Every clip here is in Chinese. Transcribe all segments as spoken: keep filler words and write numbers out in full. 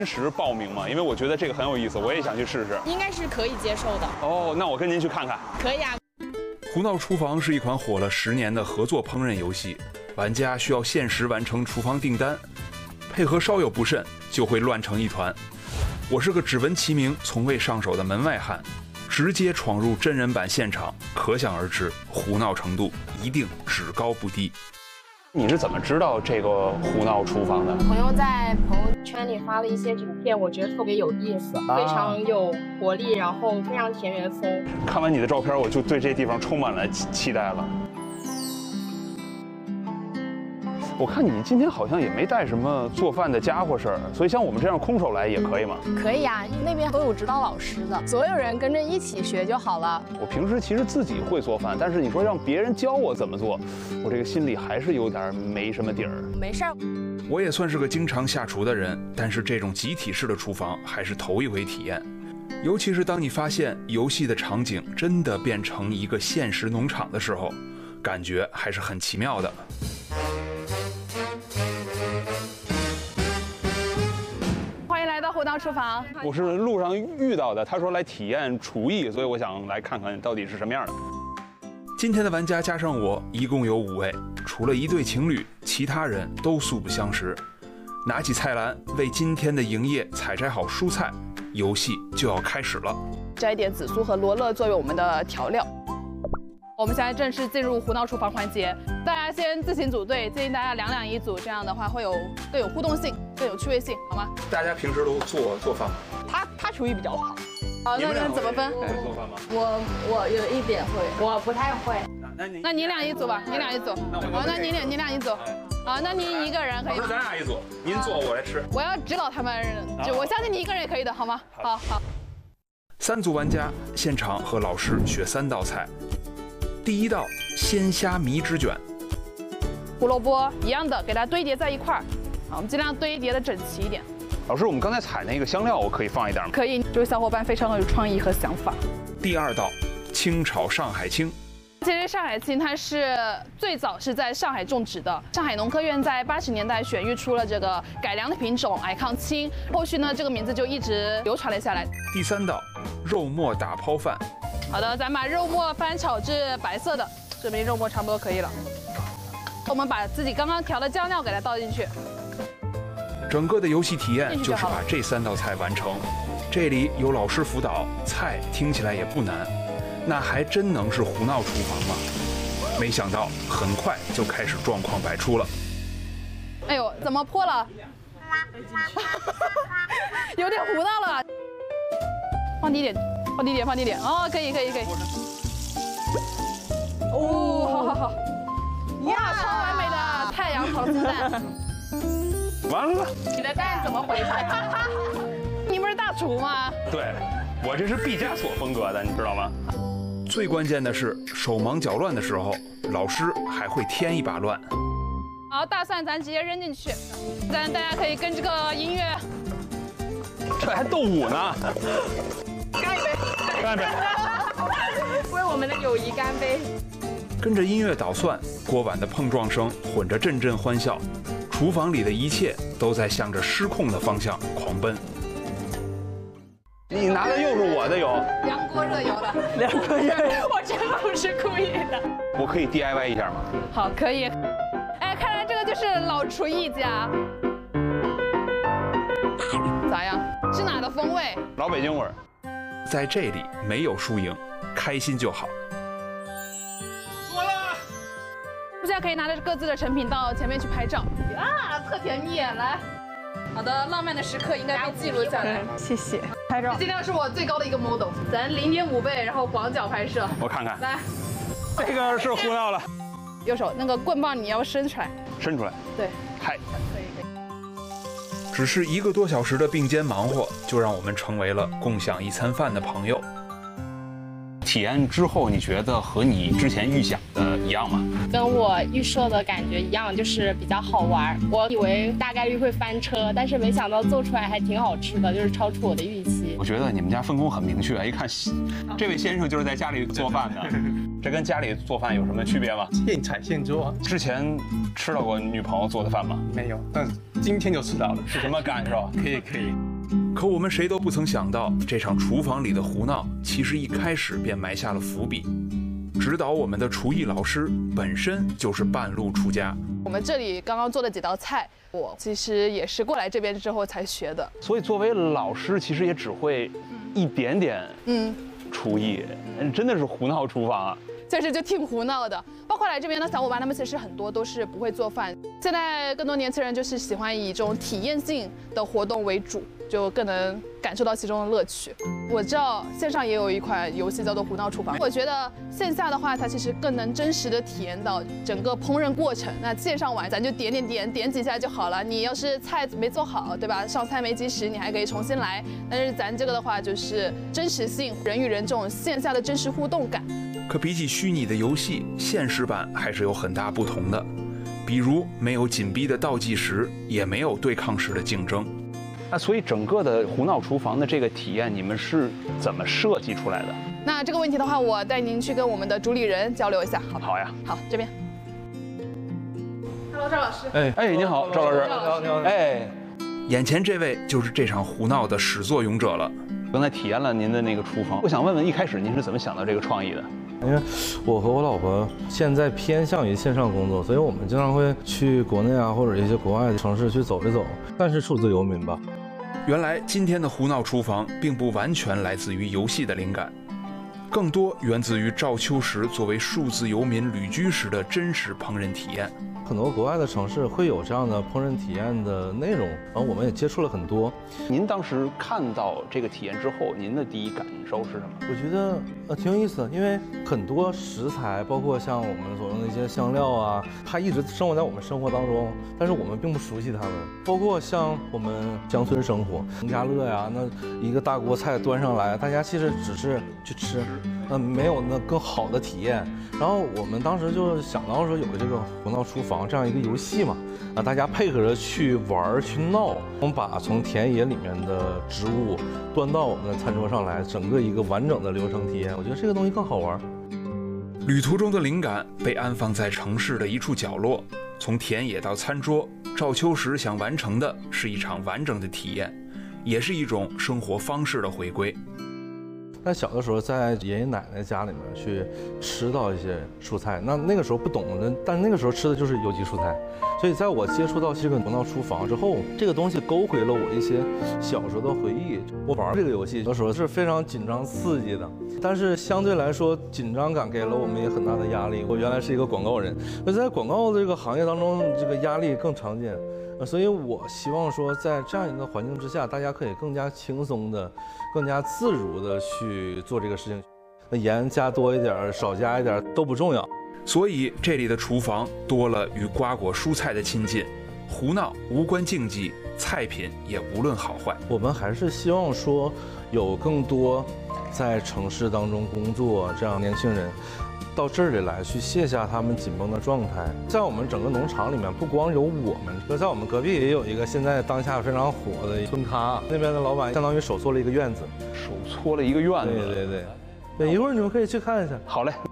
时报名吗？因为我觉得这个很有意思，我也想去试试。 应该是可以接受的。 哦，那我跟您去看看。 可以啊。 胡闹厨房是一款火了十年的合作烹饪游戏，玩家需要限时完成厨房订单，配合稍有不慎就会乱成一团。我是个只闻其名从未上手的门外汉，直接闯入真人版现场，可想而知，胡闹程度一定只高不低。 你是怎么知道这个胡闹厨房的？ 朋友在朋友圈里发了一些影片，我觉得特别有意思，啊、非常有活力，然后非常田园风。 看完你的照片，我就对这地方充满了期待了。我看你今天好像也没带什么做饭的家伙事儿，所以像我们这样空手来也可以吗？ 可以啊，那边都有指导老师的，所有人跟着一起学就好了。 我平时其实自己会做饭，但是你说让别人教我怎么做，我这个心里还是有点没什么底儿。 没事儿， 我也算是个经常下厨的人，但是这种集体式的厨房还是头一回体验。尤其是当你发现游戏的场景真的变成一个现实农场的时候，感觉还是很奇妙的。 胡闹厨房， 我是路上遇到的，他说来体验厨艺，所以我想来看看到底是什么样的。 今天的玩家加上我，一共有五位，除了一对情侣，其他人都素不相识。拿起菜篮，为今天的营业采摘好蔬菜，游戏就要开始了。 摘点紫苏和罗勒作为我们的调料。我们现在正式进入胡闹厨房环节，大家先自行组队，建议大家两两一组，这样的话会有更有互动性，更有趣味性，好吗？ 大家平时都做做饭吗？ 他他厨艺比较好。好，那那怎么分？ 会做饭吗？ 我我有一点会， 我不太会。 那你那你俩一组吧，你俩一组。好，那你俩你俩一组。好，那你一个人可以。 老师，咱俩一组，您做我来吃。 我要指导他们，就我相信你一个人也可以的，好吗？好好。 三组玩家现场和老师学三道菜。第一道鲜虾米纸卷， 胡萝卜一样的，给它堆叠在一块儿。好，我们尽量堆叠的整齐一点。 老师，我们刚才采那个香料，我可以放一点吗？ 可以，这位小伙伴非常的有创意和想法。 第二道清炒上海青。 其实上海青它是最早是在上海种植的，上海农科院在八十年代选育出了这个改良的品种矮抗青，后续呢这个名字就一直流传了下来。 第三道肉末打抛饭。 好的，咱把肉末翻炒至白色的，证明肉末差不多可以了。我们把自己刚刚调的酱料给它倒进去。 整个的游戏体验就是把这三道菜完成。这里有老师辅导，菜听起来也不难，那还真能是胡闹厨房吗？没想到很快就开始状况百出了。 哎呦，怎么破了？有点糊到了。放低点。放低点，放低点，哦，可以，可以，可以。哦，好好好，哇，超完美的太阳糖鸡蛋。 完了， 你的蛋怎么回事？你不是大厨吗？ 对，我这是毕加索风格的，你知道吗？ 最关键的是，手忙脚乱的时候，老师还会添一把乱。 好，大蒜咱直接扔进去，咱大家可以跟这个音乐。 这还斗舞呢。 干一杯， 干一杯， 为我们的友谊干杯！ 跟着音乐捣蒜，锅碗的碰撞声混着阵阵欢笑，厨房里的一切都在向着失控的方向狂奔。 你拿的又是我的油， 凉锅热油的， 凉锅热油，我真不是故意的。 我可以 D I Y 一下吗？ 好，可以。哎，看来这个就是老厨艺家。咋样？是哪的风味？ 老北京味儿。 在这里没有输赢，开心就好。 做了。 现在可以拿着各自的成品到前面去拍照啊，特甜蜜！来，好的，浪漫的时刻应该被记录下来。 谢谢。拍照。 尽量是我最高的一个 model， 咱零点五倍，然后广角拍摄。 我看看。 来， 这个是胡闹了。 右手那个棍棒你要伸出来。 伸出来。 对。 嗨。 可以可以。 只是一个多小时的并肩忙活，就让我们成为了共享一餐饭的朋友。 体验之后，你觉得和你之前预想的一样吗？ 跟我预设的感觉一样，就是比较好玩。我以为大概率会翻车，但是没想到做出来还挺好吃的，就是超出我的预期。 我觉得你们家分工很明确，一看，这位先生就是在家里做饭的。这跟家里做饭有什么区别吗？ 现采现做。 之前吃到过女朋友做的饭吗？ 没有，但今天就吃到了。 是什么感受？ 可以可以。 可我们谁都不曾想到，这场厨房里的胡闹其实一开始便埋下了伏笔。指导我们的厨艺老师本身就是半路出家。 我们这里刚刚做的几道菜，我其实也是过来这边之后才学的。 所以作为老师，其实也只会一点点嗯， 厨艺，嗯，真的是胡闹厨房啊。 确实就挺胡闹的。包括来这边的小伙伴，他们其实很多都是不会做饭。现在更多年轻人就是喜欢以这种体验性的活动为主，就更能感受到其中的乐趣。我知道线上也有一款游戏叫做《胡闹厨房》，我觉得线下的话，它其实更能真实的体验到整个烹饪过程。那线上玩，咱就点点点点几下就好了。你要是菜没做好，对吧？上菜没及时，你还可以重新来。但是咱这个的话，就是真实性，人与人这种线下的真实互动感。 可比起虚拟的游戏，现实版还是有很大不同的。比如没有紧逼的倒计时，也没有对抗式的竞争。 那所以整个的胡闹厨房的这个体验，你们是怎么设计出来的？ 那这个问题的话，我带您去跟我们的主理人交流一下。好， 好呀。 好，这边。Hello， 赵老师。 哎哎，你好，赵老师。 赵老师。 哎， 眼前这位就是这场胡闹的始作俑者了。 刚才体验了您的那个厨房，我想问问，一开始您是怎么想到这个创意的？ 因为我和我老婆现在偏向于线上工作，所以我们经常会去国内啊或者一些国外的城市去走一走，但是数字游民吧。 原来今天的胡闹厨房并不完全来自于游戏的灵感，更多源自于赵秋实作为数字游民旅居时的真实烹饪体验。 很多国外的城市会有这样的烹饪体验的内容，然后我们也接触了很多。 您当时看到这个体验之后，您的第一感受是什么？ 我觉得呃挺有意思的，因为很多食材，包括像我们所用的一些香料啊，它一直生活在我们生活当中，但是我们并不熟悉它们。包括像我们乡村生活，农家乐呀，那一个大锅菜端上来，大家其实只是去吃，那没有那更好的体验。然后我们当时就想到说有这个胡闹厨房这样一个游戏嘛，啊，大家配合着去玩去闹，我们把从田野里面的植物端到我们的餐桌上来，整个一个完整的流程体验，我觉得这个东西更好玩。 旅途中的灵感被安放在城市的一处角落，从田野到餐桌，赵秋实想完成的是一场完整的体验，也是一种生活方式的回归。 但小的时候在爷爷奶奶家里面去吃到一些蔬菜，那那个时候不懂的，但那个时候吃的就是有机蔬菜，所以在我接触到这个胡闹厨房之后，这个东西勾回了我一些小时候的回忆。我玩这个游戏有的时候是非常紧张刺激的，但是相对来说紧张感给了我们也很大的压力。我原来是一个广告人，那在广告的这个行业当中，这个压力更常见。所以我希望说，在这样一个环境之下，大家可以更加轻松的、更加自如的去做这个事情。那盐加多一点，少加一点都不重要。 所以这里的厨房多了与瓜果蔬菜的亲近，胡闹无关竞技，菜品也无论好坏。 我们还是希望说，有更多在城市当中工作这样年轻人。到这里来去卸下他们紧绷的状态。在我们整个农场里面，不光有我们，就在我们隔壁也有一个现在当下非常火的村咖，那边的老板相当于手搓了一个院子， 手搓了一个院子。 对对对，对，一会儿你们可以去看一下。 好嘞。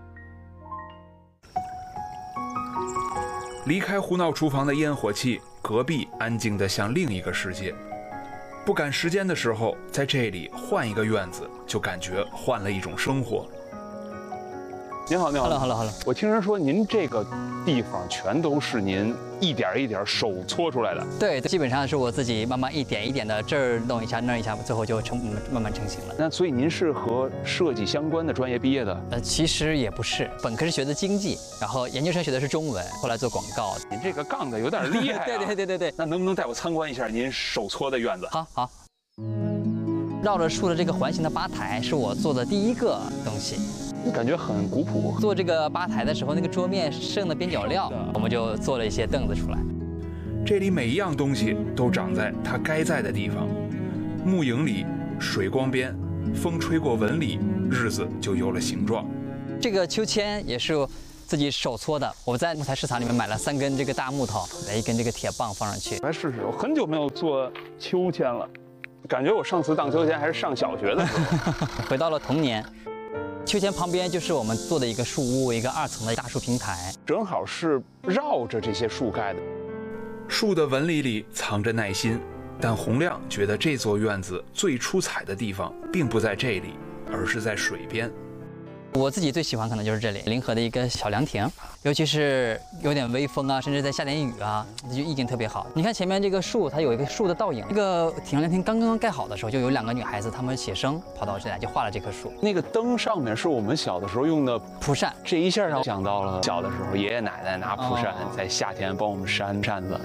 离开胡闹厨房的烟火气，隔壁安静得像另一个世界。不赶时间的时候，在这里换一个院子，就感觉换了一种生活。 您好，您好 ，Hello，Hello，Hello。 我听人说您这个地方全都是您一点一点手搓出来的。 对，基本上是我自己慢慢一点一点的这儿弄一下那儿一下，最后就成慢慢成型了。 那所以您是和设计相关的专业毕业的？ 呃，其实也不是，本科是学的经济，然后研究生学的是中文，后来做广告。 您这个杠的有点厉害啊！ 对对对对对。 那能不能带我参观一下您手搓的院子？ 好好。绕着树的这个环形的吧台是我做的第一个东西。 感觉很古朴。 做这个吧台的时候，那个桌面剩的边角料，我们就做了一些凳子出来。 这里每一样东西都长在它该在的地方，木影里，水光边，风吹过纹理，日子就有了形状。 这个秋千也是自己手搓的，我在木材市场里面买了三根这个大木头，来一根这个铁棒放上去。 来试试，我很久没有做秋千了，感觉我上次荡秋千还是上小学的时候。 回到了童年。秋千旁边就是我们做的一个树屋，一个二层的大树平台， 正好是绕着这些树盖的。 树的纹理里藏着耐心， 但洪亮觉得这座院子最出彩的地方并不在这里，而是在水边。 我自己最喜欢可能就是这里临河的一个小凉亭，尤其是有点微风啊，甚至在下点雨啊，就意境特别好。你看前面这个树，它有一个树的倒影。这个小凉亭刚刚盖好的时候，就有两个女孩子，她们写生跑到这来，就画了这棵树。 那个灯上面是我们小的时候用的蒲扇， 这一下让我想到了小的时候，爷爷奶奶拿蒲扇哦在夏天帮我们扇扇子。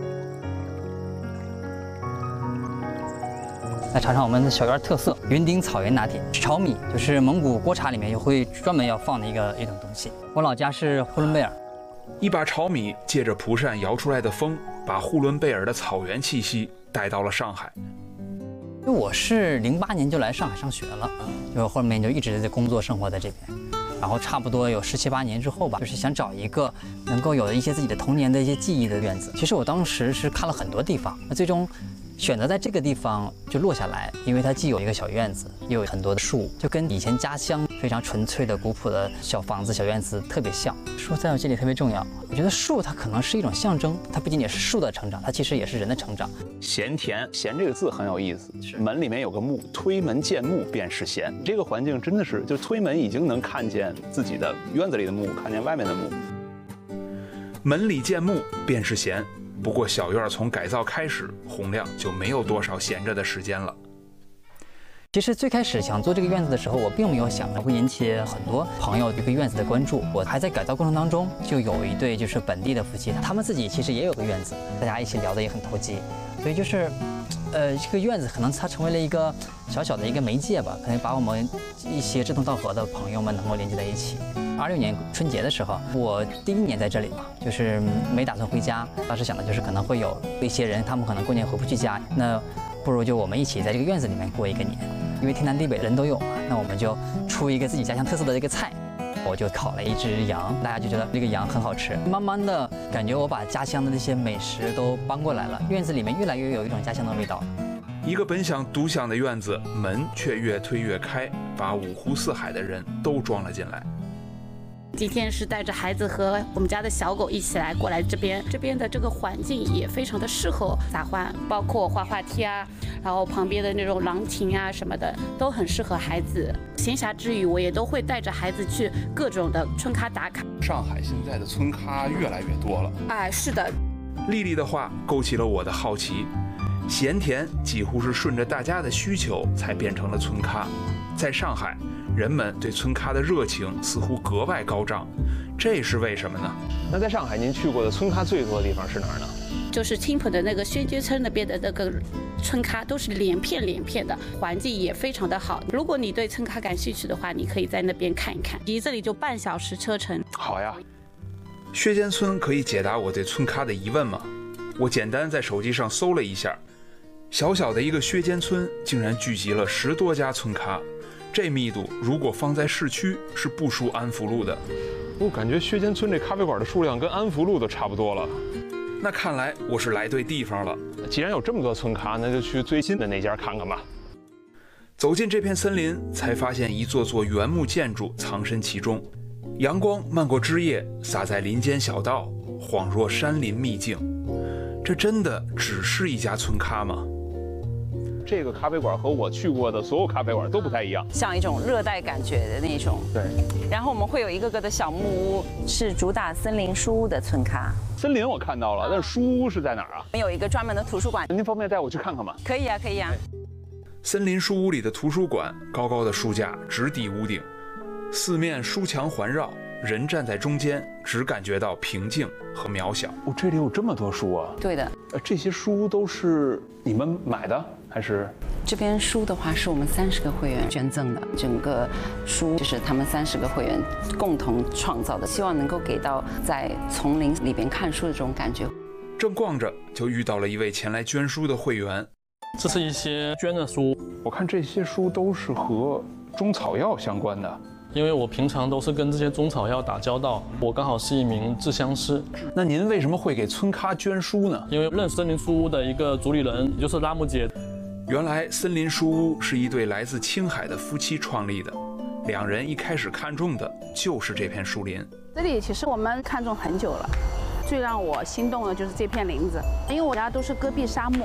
来尝尝我们的小院特色云顶草原拿铁，炒米就是蒙古锅茶里面也会专门要放的一个一种东西。我老家是呼伦贝尔， 一把炒米借着蒲扇摇出来的风，把呼伦贝尔的草原气息带到了上海。 因为我是零八年就来上海上学了，就后面就一直在工作生活在这边，然后差不多有十七八年之后吧，就是想找一个能够有一些自己的童年的一些记忆的院子。其实我当时是看了很多地方，那最终选择在这个地方就落下来，因为它既有一个小院子，又有很多的树，就跟以前家乡非常纯粹的古朴的小房子、小院子特别像。树在我这里特别重要，我觉得树它可能是一种象征，它不仅仅是树的成长，它其实也是人的成长。 闲田，闲这个字很有意思，门里面有个木，推门见木便是闲。这个环境真的是，就推门已经能看见自己的院子里的木，看见外面的木。 门里见木便是闲。不过小院从改造开始，洪亮就没有多少闲着的时间了。 其实最开始想做这个院子的时候，我并没有想会引起很多朋友对这个院子的关注。我还在改造过程当中，就有一对就是本地的夫妻，他们自己其实也有个院子，大家一起聊得也很投机，所以就是，呃，这个院子可能它成为了一个小小的一个媒介吧，可能把我们一些志同道合的朋友们能够连接在一起。二六年春节的时候，我第一年在这里嘛，就是没打算回家。当时想的就是可能会有一些人，他们可能过年回不去家，那不如就我们一起在这个院子里面过一个年，因为天南地北人都有嘛，那我们就出一个自己家乡特色的一个菜。我就烤了一只羊，大家就觉得这个羊很好吃。慢慢的感觉我把家乡的那些美食都搬过来了，院子里面越来越有一种家乡的味道。 一个本想独享的院子，门却越推越开，把五湖四海的人都装了进来。 今天是带着孩子和我们家的小狗一起来过来这边，这边的这个环境也非常的适合杂欢，包括滑滑梯啊，然后旁边的那种凉亭啊什么的，都很适合孩子。闲暇之余，我也都会带着孩子去各种的春咖打卡。 上海现在的村咖越来越多了。 哎，是的。 丽丽的话勾起了我的好奇，闲田几乎是顺着大家的需求才变成了村咖。在上海，人们对村咖的热情似乎格外高涨，这是为什么呢？ 那在上海，您去过的村咖最多的地方是哪儿呢？ 就是青浦的那个宣街村那边的那个村咖，都是连片连片的，环境也非常的好。如果你对村咖感兴趣的话，你可以在那边看一看，离这里就半小时车程。 好呀。 薛间村可以解答我对村咖的疑问吗？我简单在手机上搜了一下，小小的一个薛间村竟然聚集了十多家村咖。这密度如果放在市区是不输安福路的。 我感觉薛间村这咖啡馆的数量跟安福路都差不多了。 那看来我是来对地方了。 既然有这么多村咖，那就去最近的那家看看吧。 走进这片森林，才发现一座座原木建筑藏身其中，阳光漫过枝叶，洒在林间小道，恍若山林秘境。这真的只是一家村咖吗？ 这个咖啡馆和我去过的所有咖啡馆都不太一样， 像一种热带感觉的那种。 对。 然后我们会有一个个的小木屋，是主打森林书屋的村咖。 森林我看到了，但是书屋是在哪儿啊？ 我们有一个专门的图书馆。 您方便带我去看看吗？ 可以啊，可以啊。 森林书屋里的图书馆，高高的书架直抵屋顶，四面书墙环绕，人站在中间，只感觉到平静和渺小。 哦，这里有这么多书啊！ 对的。 呃，这些书都是你们买的？还是这边书的话，是我们三十个会员捐赠的，整个书就是他们三十个会员共同创造的，希望能够给到在丛林里边看书的这种感觉。 正逛着，就遇到了一位前来捐书的会员。 这是一些捐的书， 我看这些书都是和中草药相关的。 因为我平常都是跟这些中草药打交道，我刚好是一名制香师。 那您为什么会给村咖捐书呢？ 因为认识森林书屋的一个主理人，也就是拉木姐。 原来森林书屋是一对来自青海的夫妻创立的，两人一开始看中的就是这片树林。 这里其实我们看中很久了，最让我心动的就是这片林子，因为我家都是戈壁沙漠，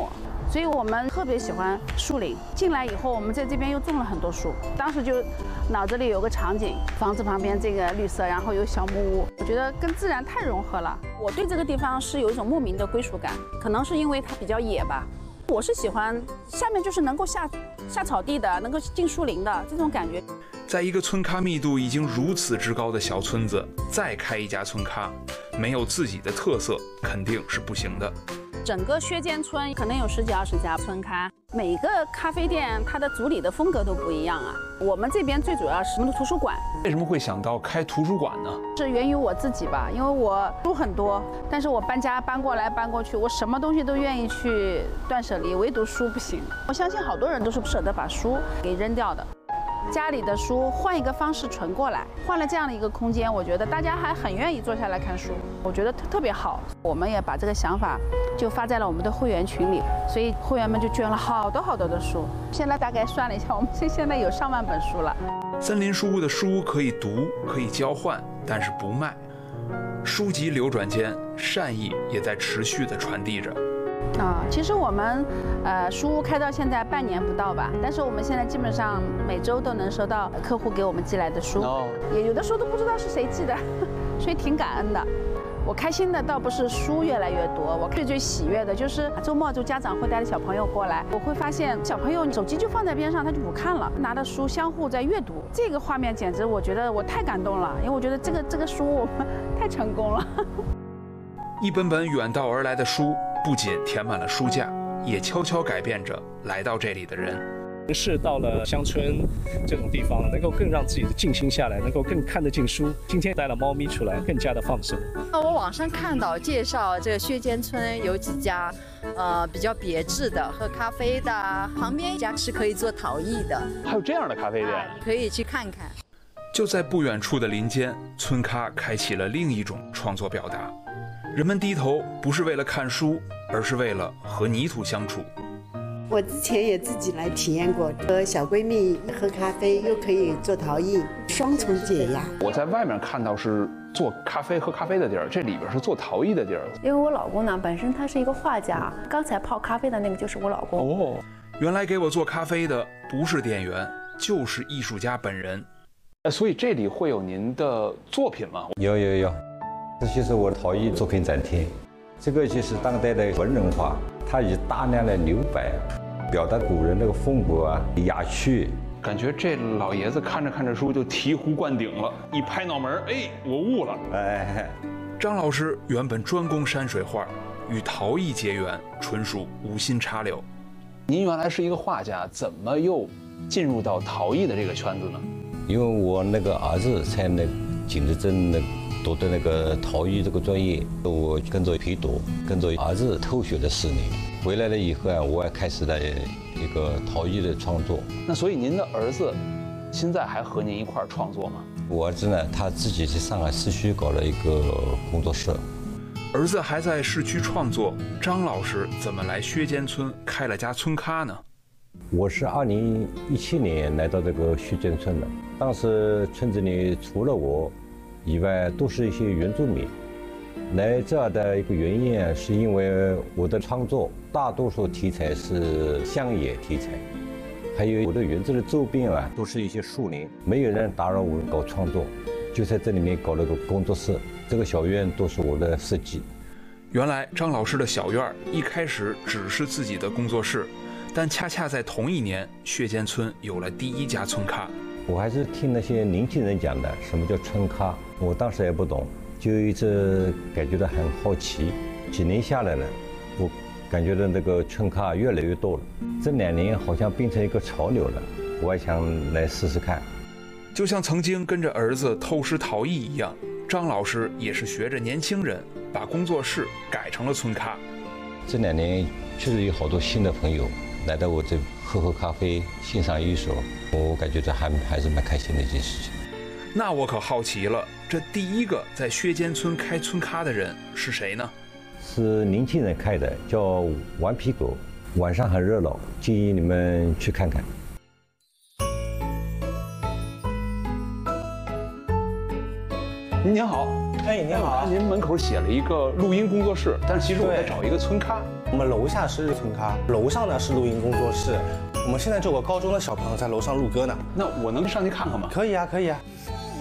所以我们特别喜欢树林。进来以后，我们在这边又种了很多树，当时就脑子里有个场景，房子旁边这个绿色，然后有小木屋，我觉得跟自然太融合了。我对这个地方是有一种莫名的归属感，可能是因为它比较野吧。我是喜欢下面就是能够下下草地的，能够进树林的这种感觉。 在一个村咖密度已经如此之高的小村子，再开一家村咖，没有自己的特色肯定是不行的。 整个薛间村可能有十几二十家村咖，每个咖啡店它的主理的风格都不一样啊。我们这边最主要是我们的图书馆。 为什么会想到开图书馆呢？ 是源于我自己吧，因为我书很多，但是我搬家搬过来搬过去，我什么东西都愿意去断舍离，唯独书不行。我相信好多人都是不舍得把书给扔掉的。家里的书换一个方式存过来，换了这样的一个空间，我觉得大家还很愿意坐下来看书，我觉得特特别好。我们也把这个想法就发在了我们的会员群里，所以会员们就捐了好多好多的书。现在大概算了一下，我们现现在有上万本书了。 森林书屋的书可以读，可以交换，但是不卖。书籍流转间，善意也在持续地传递着。 啊，其实我们呃书屋开到现在半年不到吧，但是我们现在基本上每周都能收到客户给我们寄来的书，哦、也有的时候都不知道是谁寄的，所以挺感恩的。我开心的倒不是书越来越多，我最最喜悦的就是周末就家长会带着小朋友过来，我会发现小朋友手机就放在边上，他就不看了，拿着书相互在阅读，这个画面简直我觉得我太感动了，因为我觉得这个这个书我们太成功了。 一本本远道而来的书，不仅填满了书架，也悄悄改变着来到这里的人。 是到了乡村这种地方，能够更让自己静心下来，能够更看得进书。今天带了猫咪出来，更加的放松。 那我网上看到介绍这个薛间村有几家，呃，比较别致的，喝咖啡的，旁边一家是可以做陶艺的。 还有这样的咖啡店，啊、 可以去看看。 就在不远处的林间，村咖开启了另一种创作表达。人们低头不是为了看书，而是为了和泥土相处。 我之前也自己来体验过，和小闺蜜喝咖啡，又可以做陶艺，双重解压。 我在外面看到是做咖啡喝咖啡的地儿，这里边是做陶艺的地儿。 因为我老公呢，本身他是一个画家，刚才泡咖啡的那个就是我老公。 哦，原来给我做咖啡的不是店员，就是艺术家本人。 呃，所以这里会有您的作品吗？ 有有有，这就是我的陶艺作品展厅。这个就是当代的文人画，它以大量的留白表达古人那个风格啊、雅趣。 感觉这老爷子看着看着书就醍醐灌顶了，一拍脑门，哎，我悟了。 哎，张老师原本专攻山水画，与陶艺结缘，纯属无心插柳。 您原来是一个画家，怎么又进入到陶艺的这个圈子呢？ 因为我那个儿子在那景德镇那读的那个陶艺这个专业，我跟着陪读，跟着儿子偷学了四年。回来了以后啊，我也开始了一个陶艺的创作。 那所以您的儿子现在还和您一块儿创作吗？ 我儿子呢，他自己在上海市区搞了一个工作室。 儿子还在市区创作，张老师怎么来薛间村开了家村咖呢？ 我是二零一七年来到这个薛间村的，当时村子里除了我以外，都是一些原住民。来这儿的一个原因啊，是因为我的创作大多数题材是乡野题材，还有我的园子的周边啊，都是一些树林，没有人打扰我搞创作，就在这里面搞了个工作室。这个小院都是我的设计。 原来张老师的小院一开始只是自己的工作室，但恰恰在同一年，薛间村有了第一家村咖。 我还是听那些年轻人讲的，什么叫村咖，我当时也不懂，就一直感觉到很好奇。几年下来了，我感觉到那个村咖越来越多了，这两年好像变成一个潮流了，我也想来试试看。 就像曾经跟着儿子偷师陶艺一样，张老师也是学着年轻人，把工作室改成了村咖。 这两年确实有好多新的朋友来到我这喝喝咖啡，欣赏艺术，我感觉这还还是蛮开心的一件事情。 那我可好奇了，这第一个在薛间村开村咖的人是谁呢？ 是年轻人开的，叫顽皮狗，晚上很热闹，建议你们去看看。 您好， 哎，您好， 您门口写了一个录音工作室，但是其实我在找一个村咖。 我们楼下是村咖，楼上呢是录音工作室。我们现在就有个高中的小朋友在楼上录歌呢。 那我能上去看看吗？ 可以啊，可以啊。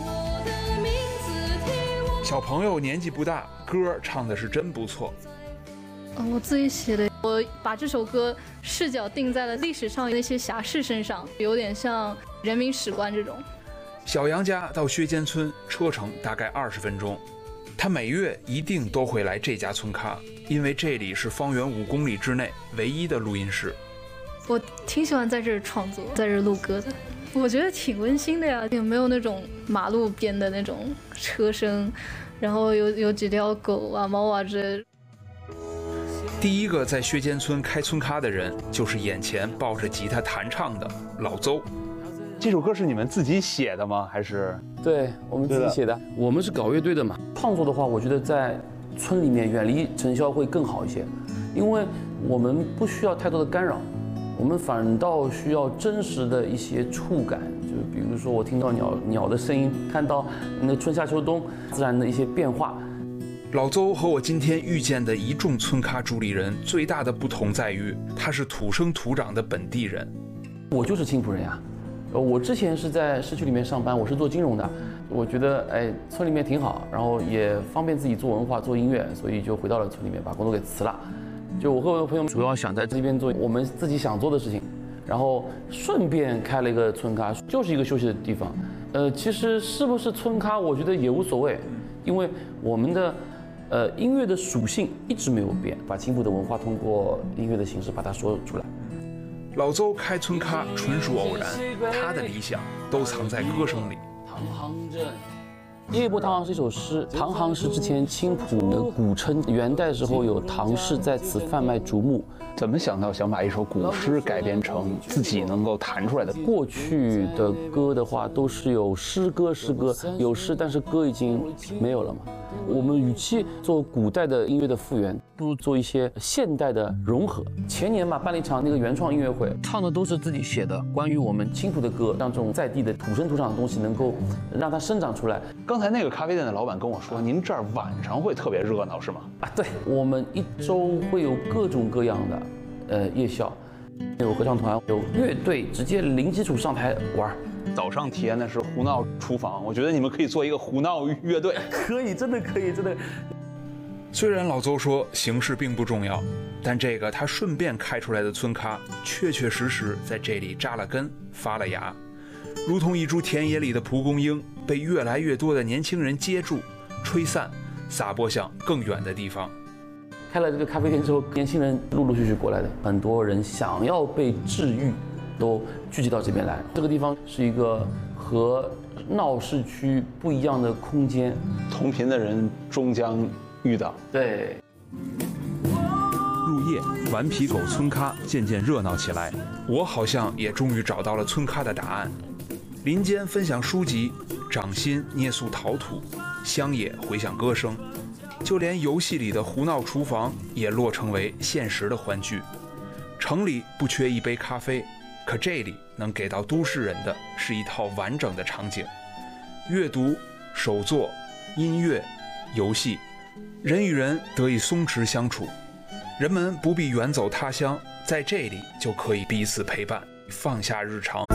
小朋友年纪不大，歌唱的是真不错。 嗯，我自己写的，我把这首歌视角定在了历史上那些侠士身上，有点像人民史观这种。 小杨家到薛间村车程大概二十分钟，他每月一定都会来这家村咖，因为这里是方圆五公里之内唯一的录音室。 我挺喜欢在这儿创作，在这儿录歌的，我觉得挺温馨的呀，有没有那种马路边的那种车声，然后有有几条狗啊、猫啊之类的。 第一个在薛间村开村咖的人，就是眼前抱着吉他弹唱的老邹。 这首歌是你们自己写的吗？还是？ 对，我们自己写的。我们是搞乐队的嘛，创作的话，我觉得在村里面远离尘嚣会更好一些，因为我们不需要太多的干扰。我们反倒需要真实的一些触感，就比如说我听到鸟鸟的声音，看到那春夏秋冬自然的一些变化。 老邹和我今天遇见的一众村咖主理人最大的不同在于，他是土生土长的本地人。 我就是青浦人呀，我之前是在市区里面上班，我是做金融的，我觉得哎村里面挺好，然后也方便自己做文化做音乐，所以就回到了村里面，把工作给辞了。就我和我的朋友主要想在这边做我们自己想做的事情，然后顺便开了一个村咖，就是一个休息的地方。呃，其实是不是村咖，我觉得也无所谓，因为我们的呃音乐的属性一直没有变，把青浦的文化通过音乐的形式把它说出来。 老邹开村咖纯属偶然，他的理想都藏在歌声里。 唐行镇。夜泊唐行是一首诗，唐行是之前青浦的古称，元代时候有唐氏在此贩卖竹木。 怎么想到想把一首古诗改编成自己能够弹出来的？ 过去的歌的话都是有诗歌，诗歌有诗，但是歌已经没有了嘛。我们与其做古代的音乐的复原，不如做一些现代的融合。前年嘛，办了一场那个原创音乐会，唱的都是自己写的关于我们青浦的歌，让这种在地的土生土长的东西能够让它生长出来。 刚才那个咖啡店的老板跟我说，您这儿晚上会特别热闹，是吗？ 啊，对，我们一周会有各种各样的呃夜校，有合唱团，有乐队，直接零基础上台玩。 早上体验的是胡闹厨房，我觉得你们可以做一个胡闹乐队。 可以，真的可以，真的。 虽然老邹说形式并不重要，但这个他顺便开出来的村咖，确确实实在这里扎了根、发了芽，如同一株田野里的蒲公英，被越来越多的年轻人接住、吹散，撒播向更远的地方。 开了这个咖啡店之后，年轻人陆陆续续过来的，很多人想要被治愈，都聚集到这边来。这个地方是一个和闹市区不一样的空间， 同频的人终将遇到。 对。 入夜，顽皮狗村咖渐渐热闹起来，我好像也终于找到了村咖的答案。林间分享书籍，掌心捏塑陶土，乡野回响歌声，就连游戏里的胡闹厨房也落成为现实的欢聚。城里不缺一杯咖啡，可这里能给到都市人的是一套完整的场景：阅读、手作、音乐、游戏，人与人得以松弛相处。人们不必远走他乡，在这里就可以彼此陪伴，放下日常，